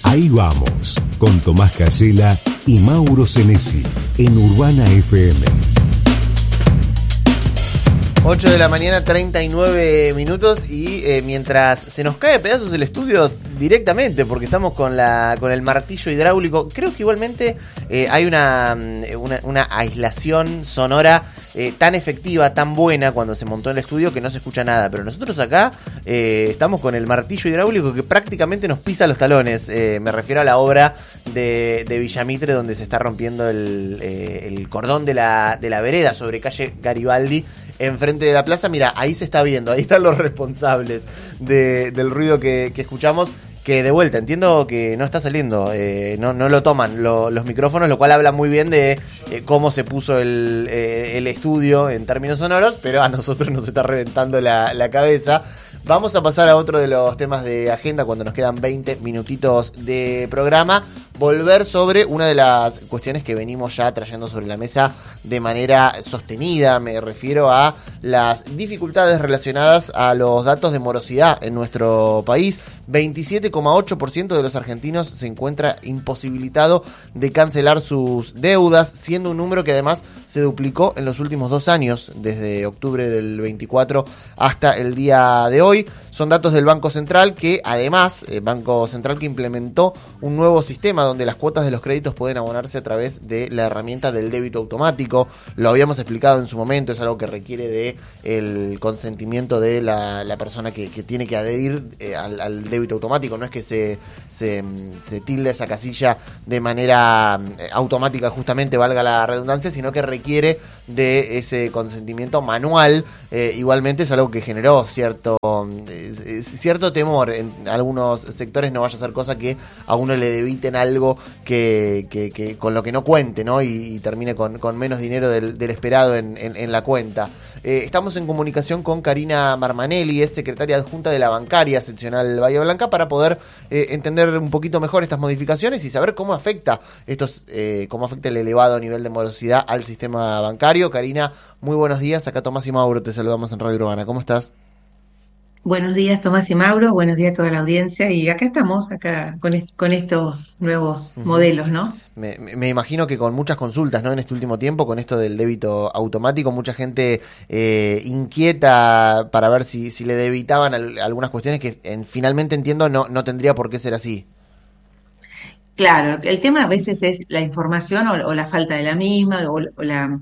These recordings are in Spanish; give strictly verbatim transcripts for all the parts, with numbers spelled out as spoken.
Ahí vamos, con Tomás Casella y Mauro Senesi, en Urbana F M. ocho de la mañana, treinta y nueve minutos, y eh, mientras se nos cae a pedazos el estudio directamente, porque estamos con la con el martillo hidráulico, creo que igualmente eh, hay una, una, una aislación sonora eh, tan efectiva, tan buena cuando se montó en el estudio que no se escucha nada, pero nosotros acá eh, estamos con el martillo hidráulico que prácticamente nos pisa los talones. Eh, me refiero a la obra de, de Villamitre, donde se está rompiendo el, eh, el cordón de la, de la vereda sobre calle Garibaldi, enfrente de la plaza. Mira, ahí se está viendo, ahí están los responsables de, del ruido que, que escuchamos, que de vuelta, entiendo que no está saliendo, eh, no, no lo toman lo, los micrófonos, lo cual habla muy bien de eh, cómo se puso el, eh, el estudio en términos sonoros, pero a nosotros nos está reventando la, la cabeza. Vamos a pasar a otro de los temas de agenda cuando nos quedan veinte minutitos de programa. Volver sobre una de las cuestiones que venimos ya trayendo sobre la mesa de manera sostenida. Me refiero a las dificultades relacionadas a los datos de morosidad en nuestro país. veintisiete coma ocho por ciento de los argentinos se encuentra imposibilitado de cancelar sus deudas, siendo un número que además se duplicó en los últimos dos años, desde octubre del veinticuatro hasta el día de hoy. Son datos del Banco Central, que además, el Banco Central que implementó un nuevo sistema donde las cuotas de los créditos pueden abonarse a través de la herramienta del débito automático. Lo habíamos explicado en su momento, es algo que requiere de el consentimiento de la, la persona que, que tiene que adherir eh, al, al débito automático. No es que se, se, se tilde esa casilla de manera eh, automática, justamente, valga la redundancia, sino que requiere de ese consentimiento manual. Eh, igualmente es algo que generó cierto... Eh, cierto temor en algunos sectores, no vaya a ser cosa que a uno le debiten algo que, que, que con lo que no cuente, ¿no? Y, y termine con, con menos dinero del, del esperado en, en, en la cuenta. Eh, estamos en comunicación con Karina Marmanelli, es secretaria adjunta de la bancaria seccional Bahía Blanca, para poder eh, entender un poquito mejor estas modificaciones y saber cómo afecta estos, eh, cómo afecta el elevado nivel de morosidad al sistema bancario. Karina, muy buenos días. Acá Tomás y Mauro te saludamos en Radio Urbana. ¿Cómo estás? Buenos días, Tomás y Mauro, buenos días a toda la audiencia, y acá estamos, acá con, est- con estos nuevos uh-huh. modelos, ¿no? Me, me imagino que con muchas consultas, ¿no? En este último tiempo, con esto del débito automático, mucha gente eh, inquieta para ver si, si le debitaban al, algunas cuestiones que en, finalmente entiendo no, no tendría por qué ser así. Claro, el tema a veces es la información o, o la falta de la misma, o, o la...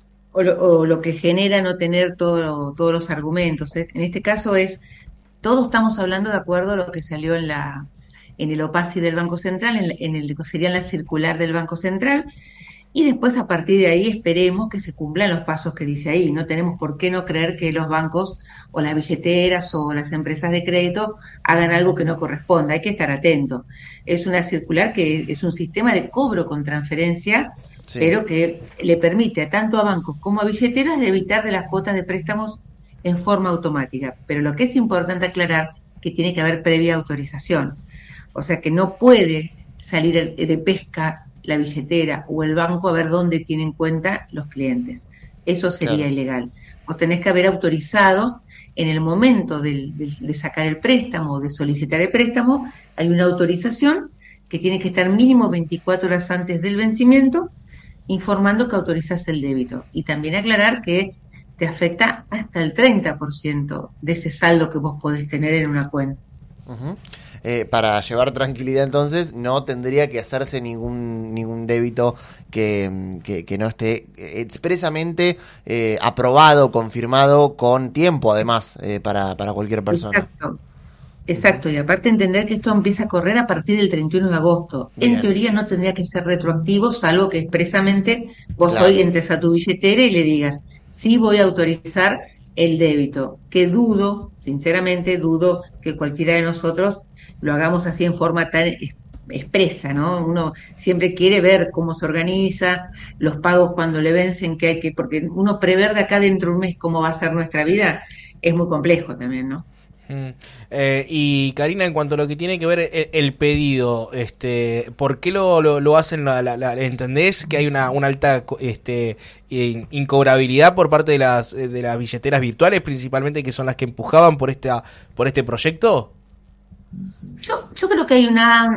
O lo, o lo que genera no tener todo, todos los argumentos. En este caso es, todos estamos hablando de acuerdo a lo que salió en la en el OPASI del Banco Central, en, en el sería en la circular del Banco Central, y después a partir de ahí esperemos que se cumplan los pasos que dice ahí. No tenemos por qué no creer que los bancos o las billeteras o las empresas de crédito hagan algo que no corresponda. Hay que estar atento. Es una circular que es un sistema de cobro con transferencia, sí, pero que le permite tanto a bancos como a billeteras de evitar de las cuotas de préstamos en forma automática. Pero lo que es importante aclarar, que tiene que haber previa autorización. O sea que no puede salir de pesca la billetera o el banco a ver dónde tienen cuenta los clientes. Eso sería claro. ilegal. Vos tenés que haber autorizado en el momento de, de, de sacar el préstamo o de solicitar el préstamo, hay una autorización que tiene que estar mínimo veinticuatro horas antes del vencimiento, informando que autorizas el débito. Y también aclarar que te afecta hasta el treinta por ciento de ese saldo que vos podés tener en una cuenta. Uh-huh. Eh, para llevar tranquilidad, entonces, no tendría que hacerse ningún ningún débito que, que, que no esté expresamente eh, aprobado, confirmado con tiempo, además, eh, para, para cualquier persona. Exacto. Exacto, y aparte entender que esto empieza a correr a partir del treinta y uno de agosto. Bien. En teoría no tendría que ser retroactivo, salvo que expresamente vos claro. hoy entres a tu billetera y le digas, sí voy a autorizar el débito, que dudo, sinceramente dudo que cualquiera de nosotros lo hagamos así en forma tan expresa, ¿no? Uno siempre quiere ver cómo se organiza, los pagos cuando le vencen, que hay que, porque uno prever de acá dentro de un mes cómo va a ser nuestra vida es muy complejo también, ¿no? Mm. Eh, y Karina, en cuanto a lo que tiene que ver el, el pedido, este, ¿por qué lo, lo, lo hacen? La, la, la, ¿Entendés que hay una, una alta este, in, incobrabilidad por parte de las de las billeteras virtuales, principalmente, que son las que empujaban por esta por este proyecto? Yo, yo creo que hay una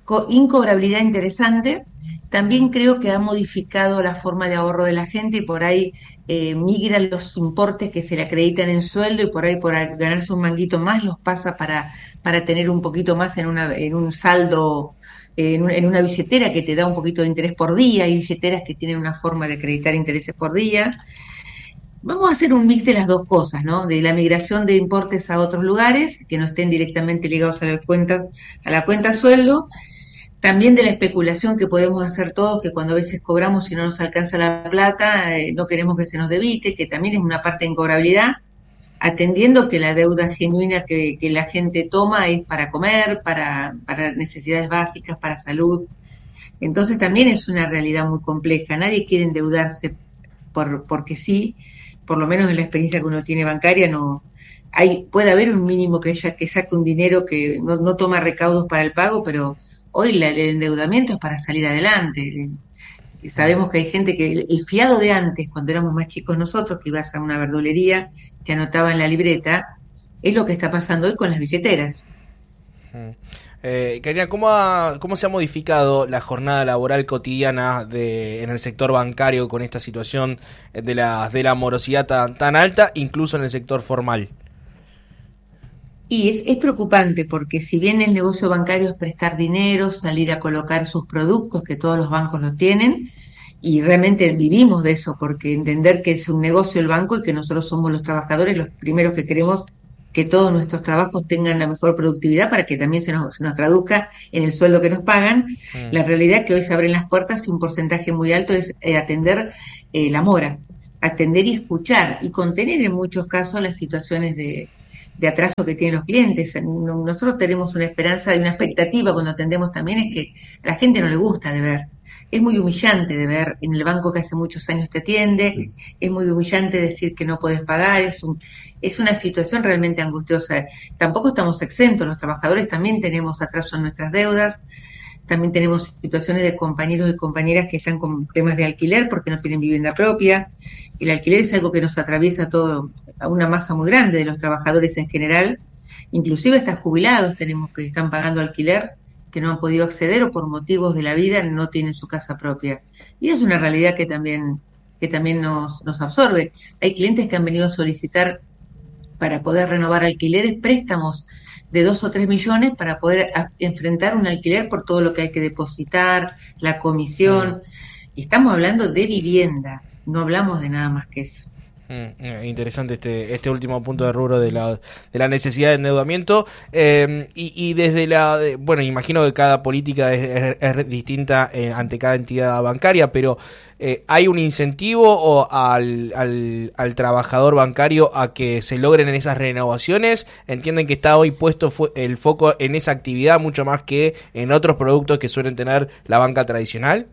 co- incobrabilidad interesante. También creo que ha modificado la forma de ahorro de la gente y por ahí eh, migran los importes que se le acreditan en sueldo y por ahí por ahí ganarse un manguito más los pasa para, para tener un poquito más en, una, en un saldo, en, un- en una billetera que te da un poquito de interés por día. Hay billeteras que tienen una forma de acreditar intereses por día. Vamos a hacer un mix de las dos cosas, ¿no? De la migración de importes a otros lugares que no estén directamente ligados a la cuenta, a la cuenta sueldo, también de la especulación que podemos hacer todos, que cuando a veces cobramos y no nos alcanza la plata, eh, no queremos que se nos debite, que también es una parte de incobrabilidad, atendiendo que la deuda genuina que, que la gente toma es para comer, para, para necesidades básicas, para salud. Entonces también es una realidad muy compleja. Nadie quiere endeudarse por, porque sí, por lo menos en la experiencia que uno tiene bancaria, no hay, puede haber un mínimo que ella que saque un dinero que no, no toma recaudos para el pago, pero hoy la, el endeudamiento es para salir adelante. Y sabemos que hay gente que el, el fiado de antes, cuando éramos más chicos nosotros, que ibas a una verdulería, te anotaba en la libreta, es lo que está pasando hoy con las billeteras. Eh, Karina, ¿cómo, ha- ¿cómo se ha modificado la jornada laboral cotidiana de, en el sector bancario con esta situación de la, de la morosidad tan, tan alta, incluso en el sector formal? Y es, es preocupante porque si bien el negocio bancario es prestar dinero, salir a colocar sus productos, que todos los bancos lo tienen, y realmente vivimos de eso, porque entender que es un negocio el banco y que nosotros somos los trabajadores los primeros que queremos que todos nuestros trabajos tengan la mejor productividad para que también se nos, se nos traduzca en el sueldo que nos pagan. Mm. La realidad es que hoy se abren las puertas y un porcentaje muy alto es eh, atender eh, la mora, atender y escuchar y contener en muchos casos las situaciones de de atraso que tienen los clientes. Nosotros tenemos una esperanza y una expectativa cuando atendemos también es que a la gente no le gusta de ver. Es muy humillante de ver en el banco que hace muchos años te atiende, es muy humillante decir que no puedes pagar, es, un, es una situación realmente angustiosa. Tampoco estamos exentos, los trabajadores también tenemos atraso en nuestras deudas, también tenemos situaciones de compañeros y compañeras que están con temas de alquiler porque no tienen vivienda propia. El alquiler es algo que nos atraviesa todo, a una masa muy grande de los trabajadores en general, inclusive hasta jubilados tenemos que están pagando alquiler, que no han podido acceder o por motivos de la vida no tienen su casa propia. Y es una realidad que también, que también nos, nos absorbe. Hay clientes que han venido a solicitar para poder renovar alquileres, préstamos de dos o tres millones para poder a, enfrentar un alquiler por todo lo que hay que depositar, la comisión. Y estamos hablando de vivienda, no hablamos de nada más que eso. Mm, interesante este este último punto de rubro de la de la necesidad de endeudamiento eh, y, y desde la de, bueno, imagino que cada política es, es, es distinta eh, ante cada entidad bancaria, pero eh, ¿hay un incentivo o al, al, al trabajador bancario a que se logren en esas renovaciones? ¿Entienden que está hoy puesto fo- el foco en esa actividad mucho más que en otros productos que suelen tener la banca tradicional?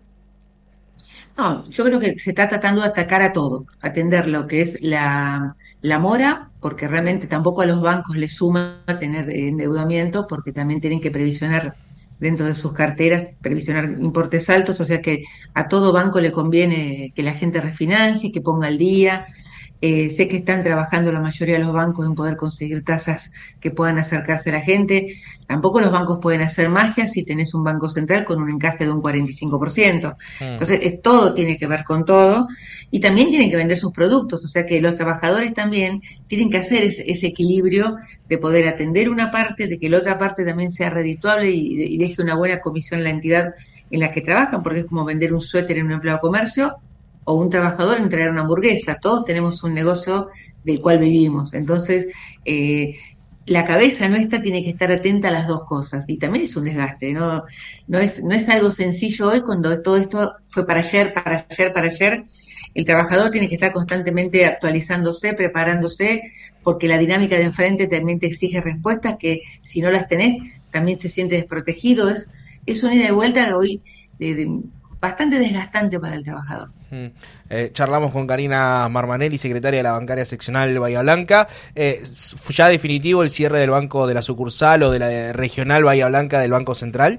No, yo creo que se está tratando de atacar a todo, atender lo que es la, la mora, porque realmente tampoco a los bancos les suma tener endeudamiento, porque también tienen que previsionar dentro de sus carteras, previsionar importes altos, o sea que a todo banco le conviene que la gente refinancie, que ponga al día. Eh, sé que están trabajando la mayoría de los bancos en poder conseguir tasas que puedan acercarse a la gente. Tampoco los bancos pueden hacer magia si tenés un banco central con un encaje de un cuarenta y cinco por ciento. Mm. Entonces, es, todo tiene que ver con todo y también tienen que vender sus productos. O sea que los trabajadores también tienen que hacer ese, ese equilibrio de poder atender una parte, de que la otra parte también sea redituable y, y deje una buena comisión en la entidad en la que trabajan, porque es como vender un suéter en un empleado de comercio o un trabajador en traer una hamburguesa. Todos tenemos un negocio del cual vivimos. Entonces, eh, la cabeza nuestra tiene que estar atenta a las dos cosas. Y también es un desgaste, ¿no? No es, no es algo sencillo hoy cuando todo esto fue para ayer, para ayer, para ayer. El trabajador tiene que estar constantemente actualizándose, preparándose, porque la dinámica de enfrente también te exige respuestas que si no las tenés, también se siente desprotegido. Es, es una ida y vuelta hoy de, de, bastante desgastante para el trabajador. Eh, charlamos con Karina Marmanelli, secretaria de la bancaria seccional Bahía Blanca. Eh, ¿Ya definitivo el cierre del banco de la sucursal o de la regional Bahía Blanca del Banco Central?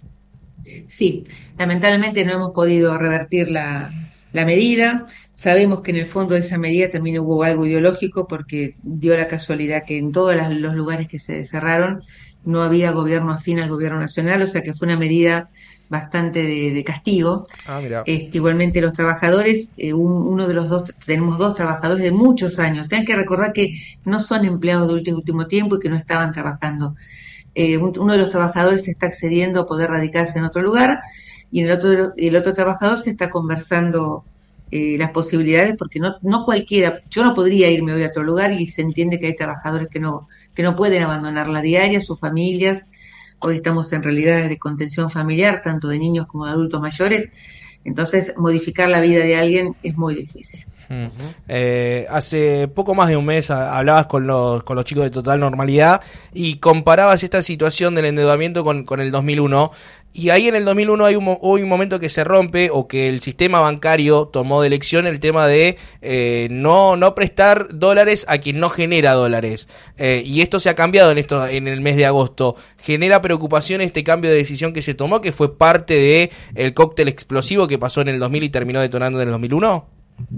Sí, lamentablemente no hemos podido revertir la, la medida. Sabemos que en el fondo de esa medida también hubo algo ideológico porque dio la casualidad que en todos las, los lugares que se cerraron no había gobierno afín al gobierno nacional, o sea que fue una medida bastante de, de castigo. Ah, mira. Este, igualmente los trabajadores, eh, un, uno de los dos, tenemos dos trabajadores de muchos años. Tienen que recordar que no son empleados de último, último tiempo y que no estaban trabajando. Eh, un, uno de los trabajadores está accediendo a poder radicarse en otro lugar y en el otro, el otro trabajador se está conversando eh, las posibilidades, porque no, no cualquiera, yo no podría irme hoy a otro lugar, y se entiende que hay trabajadores que no, que no pueden abandonar la diaria, sus familias. Hoy estamos en realidades de contención familiar, tanto de niños como de adultos mayores, entonces modificar la vida de alguien es muy difícil. Uh-huh. Eh, hace poco más de un mes a, hablabas con los, con los chicos de Total Normalidad y comparabas esta situación del endeudamiento con, con el dos mil uno, y ahí en el dos mil uno hay un, hubo un momento que se rompe, o que el sistema bancario tomó de elección el tema de eh, no, no prestar dólares a quien no genera dólares, eh, y esto se ha cambiado en, esto, en el mes de agosto. ¿Genera preocupación este cambio de decisión que se tomó, que fue parte de el cóctel explosivo que pasó en el dos mil y terminó detonando en el dos mil uno?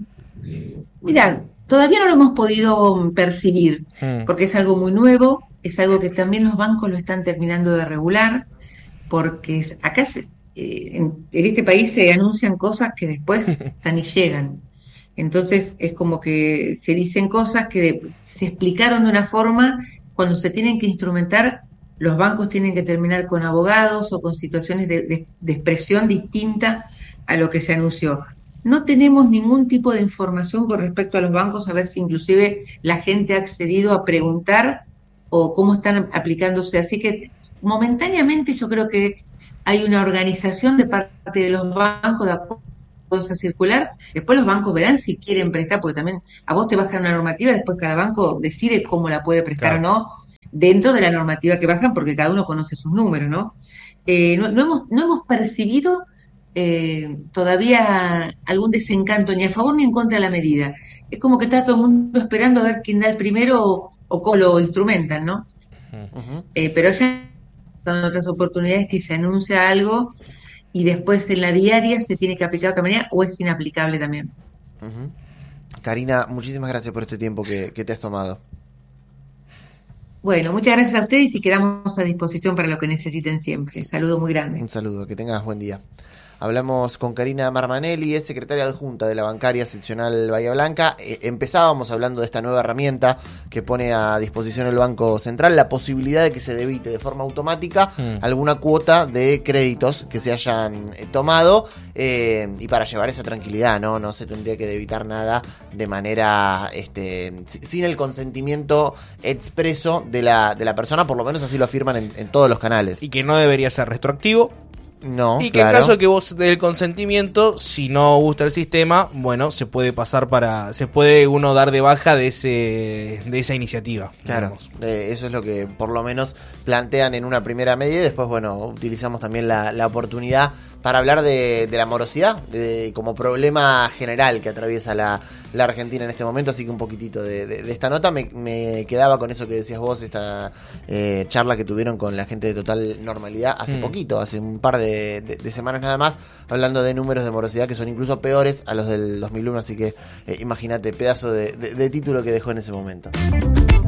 Mirá, todavía no lo hemos podido percibir, mm. porque es algo muy nuevo, es algo que también los bancos lo están terminando de regular, porque acá se, eh, en, en este país se anuncian cosas que después hasta ni llegan. Entonces es como que se dicen cosas que de, se explicaron de una forma, cuando se tienen que instrumentar, los bancos tienen que terminar con abogados o con situaciones de, de, de expresión distinta a lo que se anunció. No tenemos ningún tipo de información con respecto a los bancos, a ver si inclusive la gente ha accedido a preguntar o cómo están aplicándose. Así que momentáneamente yo creo que hay una organización de parte de los bancos de acuerdo a esa circular. Después los bancos verán si quieren prestar, porque también a vos te bajan una normativa, después cada banco decide cómo la puede prestar, claro, o no, dentro de la normativa que bajan, porque cada uno conoce sus números, ¿no? Eh, no, no hemos, no hemos percibido Eh, todavía algún desencanto ni a favor ni en contra de la medida. Es como que está todo el mundo esperando a ver quién da el primero o, o cómo lo instrumentan, ¿no? Uh-huh. Eh, pero ya son otras oportunidades que se anuncia algo y después en la diaria se tiene que aplicar de otra manera o es inaplicable también. Uh-huh. Karina, muchísimas gracias por este tiempo que, que te has tomado. Bueno, muchas gracias a ustedes y quedamos a disposición para lo que necesiten siempre. Saludo muy grande. Un saludo, que tengas buen día. Hablamos con Karina Marmanelli, es secretaria adjunta de la bancaria seccional Bahía Blanca. Eh, empezábamos hablando de esta nueva herramienta que pone a disposición el Banco Central, la posibilidad de que se debite de forma automática mm. alguna cuota de créditos que se hayan eh, tomado, eh, y para llevar esa tranquilidad, ¿no? No se tendría que debitar nada de manera, este, sin el consentimiento expreso de la, de la persona, por lo menos así lo afirman en, en todos los canales. Y que no debería ser retroactivo. No, y que claro. En caso que vos del consentimiento, si no gusta el sistema, bueno, se puede pasar para, se puede uno dar de baja de ese, de esa iniciativa. Claro, eh, eso es lo que por lo menos plantean en una primera medida, y después, bueno, utilizamos también la, la oportunidad para hablar de, de la morosidad, de, como problema general que atraviesa la, la Argentina en este momento, así que un poquitito de, de, de esta nota me, me quedaba con eso que decías vos, esta eh, charla que tuvieron con la gente de Total Normalidad hace mm. poquito, hace un par de, de, de semanas nada más, hablando de números de morosidad que son incluso peores a los del dos mil uno, así que eh, imagínate, pedazo de, de, de título que dejó en ese momento.